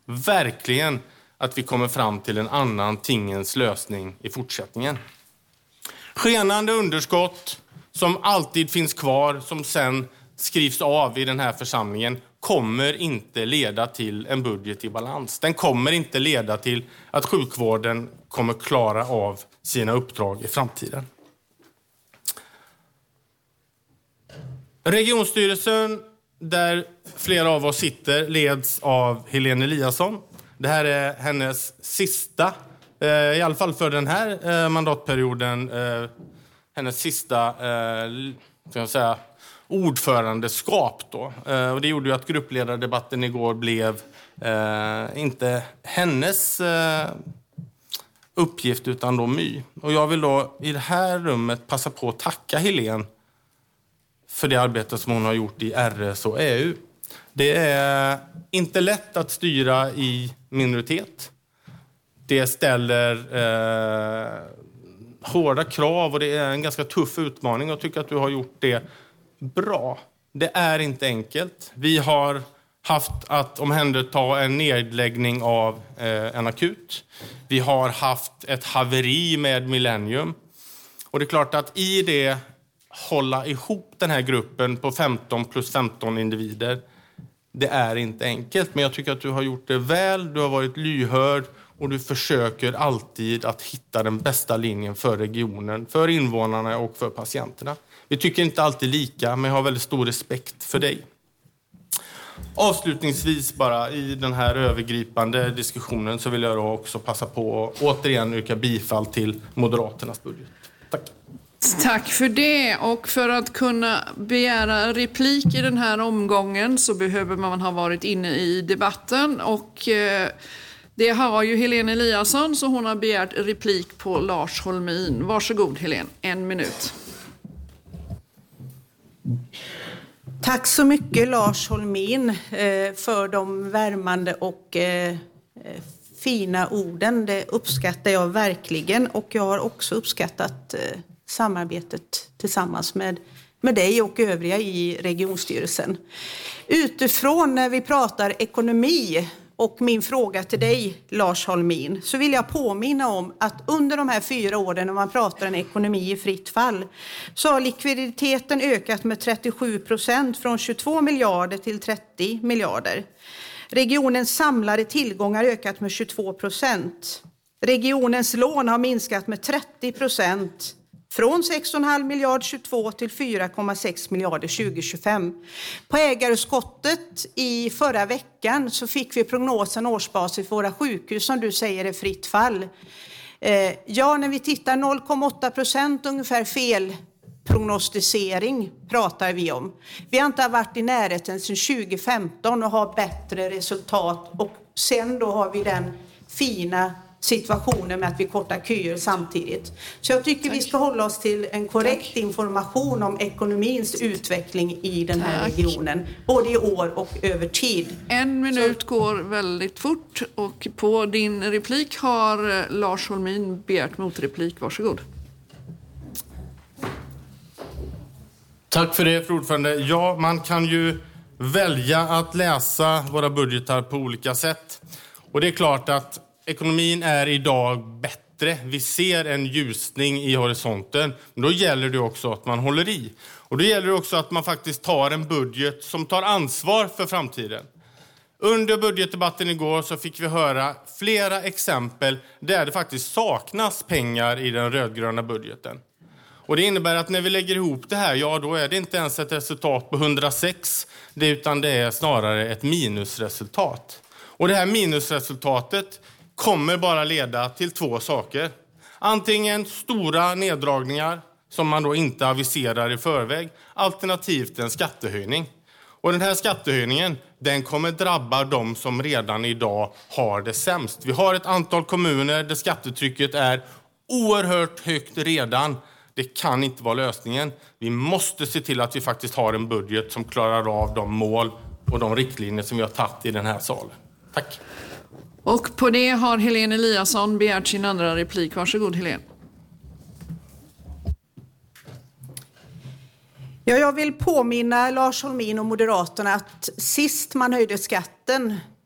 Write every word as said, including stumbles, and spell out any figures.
verkligen att vi kommer fram till en annan tingens lösning i fortsättningen. Skenande underskott som alltid finns kvar, som sen skrivs av i den här församlingen, kommer inte leda till en budget i balans. Den kommer inte leda till att sjukvården kommer klara av sina uppdrag i framtiden. Regionstyrelsen, där flera av oss sitter, leds av Helene Eliasson. Det här är hennes sista, eh, i alla fall för den här eh, mandatperioden, eh, hennes sista eh, ska jag säga, ordförandeskap. Då. Eh, och det gjorde ju att gruppledardebatten igår blev eh, inte hennes eh, uppgift utan då My. Och jag vill då i det här rummet passa på att tacka Helene för det arbete som hon har gjort i R S och E U. Det är inte lätt att styra i minoritet. Det ställer eh, hårda krav och det är en ganska tuff utmaning. Jag tycker att du har gjort det bra. Det är inte enkelt. Vi har haft att omhänderta en nedläggning av eh, en akut. Vi har haft ett haveri med Millennium. Och det är klart att i det hålla ihop den här gruppen på femton plus femton individer, det är inte enkelt. Men jag tycker att du har gjort det väl, du har varit lyhörd och du försöker alltid att hitta den bästa linjen för regionen, för invånarna och för patienterna. Vi tycker inte alltid lika, men jag har väldigt stor respekt för dig. Avslutningsvis bara i den här övergripande diskussionen så vill jag då också passa på att återigen yrka bifall till Moderaternas budget. Tack. Tack för det. Och för att kunna begära replik i den här omgången så behöver man ha varit inne i debatten. Och eh, det har ju Helene Eliasson, så hon har begärt replik på Lars Holmin. Varsågod Helene, en minut. Tack så mycket Lars Holmin för de värmande och fina orden. Det uppskattar jag verkligen, och jag har också uppskattat samarbetet tillsammans med, med dig och övriga i regionstyrelsen. Utifrån när vi pratar ekonomi och min fråga till dig Lars Holmin, så vill jag påminna om att under de här fyra åren när man pratar en ekonomi i fritt fall så har likviditeten ökat med trettiosju procent från tjugotvå miljarder till trettio miljarder. Regionens samlade tillgångar har ökat med tjugotvå procent. Regionens lån har minskat med trettio procent. Från sex komma fem miljard tjugotvå till fyra komma sex miljarder tjugo tjugofem. På ägarskottet i förra veckan så fick vi prognosen årsbasis för våra sjukhus som du säger är fritt fall. Eh, ja, när vi tittar noll komma åtta procent ungefär fel prognostisering pratar vi om. Vi har inte varit i närheten sedan tjugo femton och har bättre resultat. Och sen då har vi den fina situationen med att vi kortar köer samtidigt. Så jag tycker Tack. vi ska hålla oss till en korrekt Tack. information om ekonomins utveckling i den här Tack. regionen. Både i år och över tid. En minut Så. går väldigt fort, och på din replik har Lars Holmin begärt motreplik. Varsågod. Tack för det, fru ordförande. Ja, man kan ju välja att läsa våra budgetar på olika sätt. Och det är klart att ekonomin är idag bättre. Vi ser en ljusning i horisonten. Men då gäller det också att man håller i. Och då gäller det också att man faktiskt tar en budget som tar ansvar för framtiden. Under budgetdebatten igår så fick vi höra flera exempel där det faktiskt saknas pengar i den rödgröna budgeten. Och det innebär att när vi lägger ihop det här, ja då är det inte ens ett resultat på hundrasex, det, utan det är snarare ett minusresultat. Och det här minusresultatet kommer bara leda till två saker. Antingen stora neddragningar som man då inte aviserar i förväg, alternativt en skattehöjning. Och den här skattehöjningen, den kommer drabba de som redan idag har det sämst. Vi har ett antal kommuner där skattetrycket är oerhört högt redan. Det kan inte vara lösningen. Vi måste se till att vi faktiskt har en budget som klarar av de mål och de riktlinjer som vi har tagit i den här salen. Tack. Och på det har Helene Eliasson begärt sin andra replik. Varsågod Helene. Ja, jag vill påminna Lars Holmin och Moderaterna att sist man höjde skatten